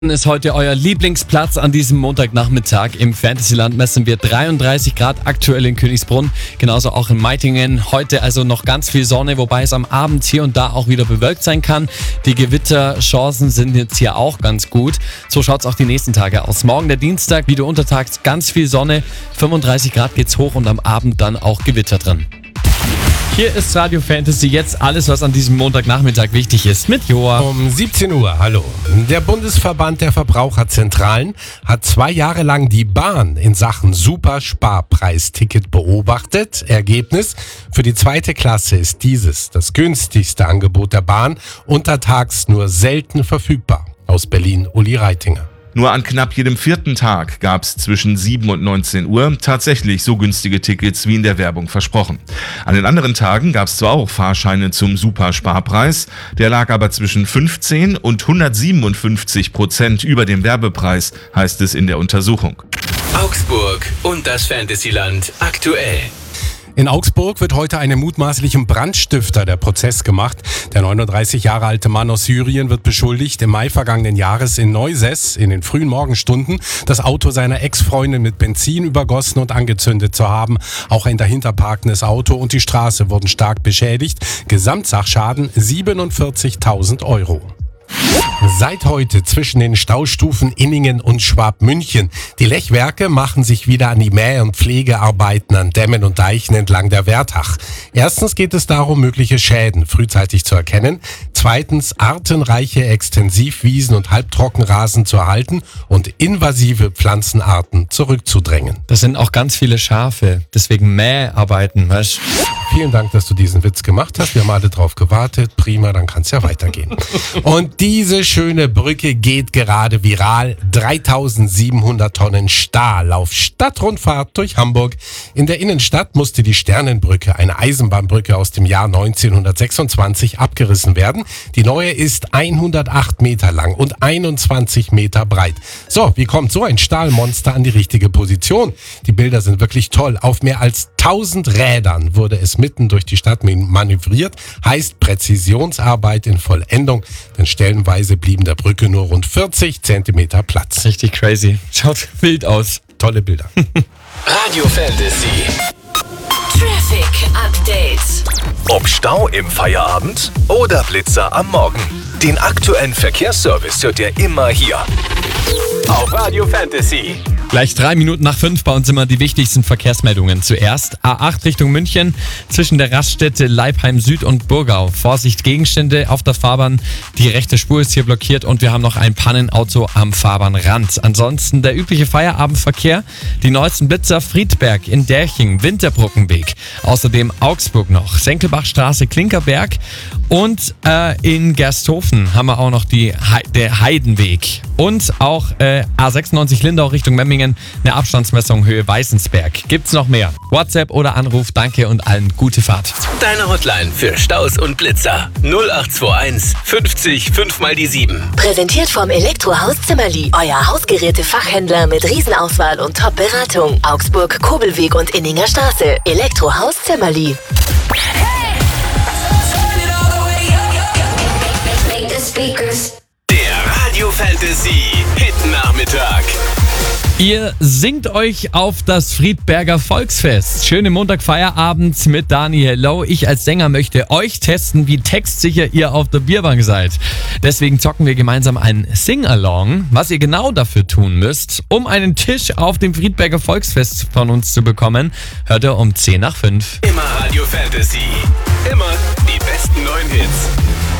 Ist heute euer Lieblingsplatz an diesem Montagnachmittag. Im Fantasyland messen wir 33 Grad aktuell in Königsbrunn, genauso auch in Meitingen. Heute also noch ganz viel Sonne, wobei es am Abend hier und da auch wieder bewölkt sein kann. Die Gewitterchancen sind jetzt hier auch ganz gut. So schaut es auch die nächsten Tage aus. Morgen der Dienstag, wieder untertags ganz viel Sonne, 35 Grad geht's hoch und am Abend dann auch Gewitter drin. Hier ist Radio Fantasy, jetzt alles, was an diesem Montagnachmittag wichtig ist, mit Joa. Um 17 Uhr, hallo. Der Bundesverband der Verbraucherzentralen hat 2 Jahre lang die Bahn in Sachen Supersparpreisticket beobachtet. Ergebnis: Für die 2. Klasse ist dieses das günstigste Angebot der Bahn, untertags nur selten verfügbar. Aus Berlin, Uli Reitinger. Nur an knapp jedem 4. Tag gab es zwischen 7 und 19 Uhr tatsächlich so günstige Tickets wie in der Werbung versprochen. An den anderen Tagen gab es zwar auch Fahrscheine zum Supersparpreis, der lag aber zwischen 15 und 157% über dem Werbepreis, heißt es in der Untersuchung. Augsburg und das Fantasyland aktuell. In Augsburg wird heute einem mutmaßlichen Brandstifter der Prozess gemacht. Der 39 Jahre alte Mann aus Syrien wird beschuldigt, im Mai vergangenen Jahres in Neusess in den frühen Morgenstunden das Auto seiner Ex-Freundin mit Benzin übergossen und angezündet zu haben. Auch ein dahinter parkendes Auto und die Straße wurden stark beschädigt. Gesamtsachschaden 47.000 Euro. Seit heute zwischen den Staustufen Inningen und Schwabmünchen. Die Lechwerke machen sich wieder an die Mäh- und Pflegearbeiten an Dämmen und Deichen entlang der Wertach. Erstens geht es darum, mögliche Schäden frühzeitig zu erkennen. Zweitens, artenreiche Extensivwiesen und Halbtrockenrasen zu erhalten und invasive Pflanzenarten zurückzudrängen. Das sind auch ganz viele Schafe, deswegen Mäharbeiten, weißt du? Vielen Dank, dass du diesen Witz gemacht hast. Wir haben alle drauf gewartet. Prima, dann kann es ja weitergehen. Und diese schöne Brücke geht gerade viral. 3700 Tonnen Stahl auf Stadtrundfahrt durch Hamburg. In der Innenstadt musste die Sternenbrücke, eine Eisenbahnbrücke aus dem Jahr 1926, abgerissen werden. Die neue ist 108 Meter lang und 21 Meter breit. So, wie kommt so ein Stahlmonster an die richtige Position? Die Bilder sind wirklich toll. Auf mehr als 1000 Rädern wurde es mitten durch die Stadt manövriert. Heißt Präzisionsarbeit in Vollendung, denn stellenweise blieben der Brücke nur rund 40 Zentimeter Platz. Richtig crazy. Schaut wild aus. Tolle Bilder. Radio Fantasy. Traffic Update. Ob Stau im Feierabend oder Blitzer am Morgen. Den aktuellen Verkehrsservice hört ihr immer hier Auf Radio Fantasy. Gleich 3 Minuten nach 5 bei uns immer die wichtigsten Verkehrsmeldungen. Zuerst A8 Richtung München zwischen der Raststätte Leipheim Süd und Burgau. Vorsicht, Gegenstände auf der Fahrbahn. Die rechte Spur ist hier blockiert und wir haben noch ein Pannenauto am Fahrbahnrand. Ansonsten der übliche Feierabendverkehr. Die neuesten Blitzer Friedberg in Derching, Winterbrückenweg. Außerdem Augsburg noch, Senckelbachstraße, Klinkerberg. Und in Gersthofen haben wir auch noch der Heidenweg. Und auch A96 Lindau Richtung Memmingen, eine Abstandsmessung Höhe Weißensberg. Gibt's noch mehr? WhatsApp oder Anruf, danke und allen gute Fahrt. Deine Hotline für Staus und Blitzer 0821 50 5 mal die 7. Präsentiert vom Elektrohaus Zimmerli. Euer Hausgeräte-Fachhändler mit Riesenauswahl und Top-Beratung. Augsburg, Kobelweg und Inninger Straße. Elektrohaus Zimmerli. Der Radio Fantasy Hit Nachmittag. Ihr singt euch auf das Friedberger Volksfest. Schöne Montagfeierabend mit Dani Hello. Ich als Sänger möchte euch testen, wie textsicher ihr auf der Bierbank seid. Deswegen zocken wir gemeinsam einen Sing-Along. Was ihr genau dafür tun müsst, um einen Tisch auf dem Friedberger Volksfest von uns zu bekommen, hört ihr um 10 nach 5. Immer Radio Fantasy. Immer die besten neuen Hits.